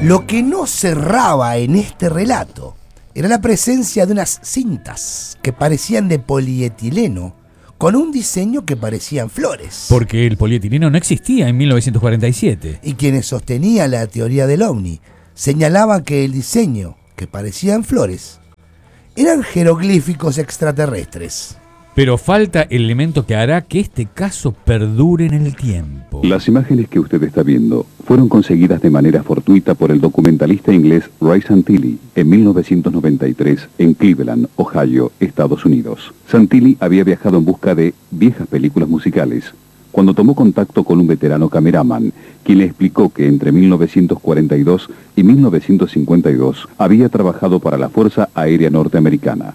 Lo que no cerraba en este relato era la presencia de unas cintas que parecían de polietileno con un diseño que parecían flores. Porque el polietileno no existía en 1947. Y quienes sostenían la teoría del ovni señalaban que el diseño, que parecían flores, eran jeroglíficos extraterrestres. Pero falta el elemento que hará que este caso perdure en el tiempo. Las imágenes que usted está viendo fueron conseguidas de manera fortuita por el documentalista inglés Ray Santilli en 1993 en Cleveland, Ohio, Estados Unidos. Santilli había viajado en busca de viejas películas musicales cuando tomó contacto con un veterano cameraman, quien le explicó que entre 1942 y 1952 había trabajado para la Fuerza Aérea Norteamericana.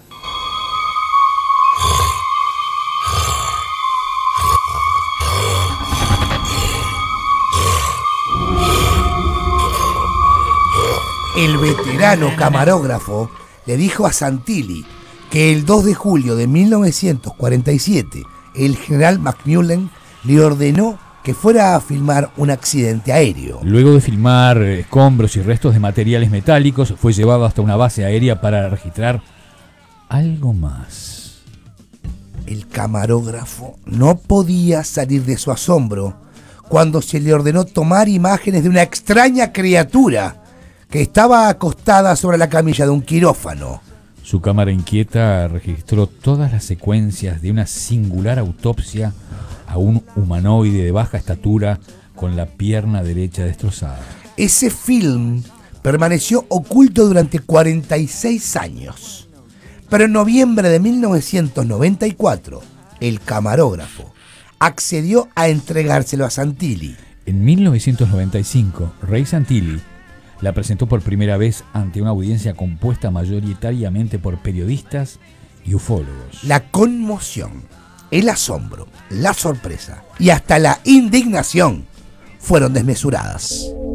El veterano camarógrafo le dijo a Santilli que el 2 de julio de 1947 el general McMullen le ordenó que fuera a filmar un accidente aéreo. Luego de filmar escombros y restos de materiales metálicos, fue llevado hasta una base aérea para registrar algo más. El camarógrafo no podía salir de su asombro cuando se le ordenó tomar imágenes de una extraña criatura que estaba acostada sobre la camilla de un quirófano. Su cámara inquieta registró todas las secuencias de una singular autopsia a un humanoide de baja estatura con la pierna derecha destrozada. Ese film permaneció oculto durante 46 años, pero en noviembre de 1994, el camarógrafo accedió a entregárselo a Santilli. En 1995, Ray Santilli la presentó por primera vez ante una audiencia compuesta mayoritariamente por periodistas y ufólogos. La conmoción, el asombro, la sorpresa y hasta la indignación fueron desmesuradas.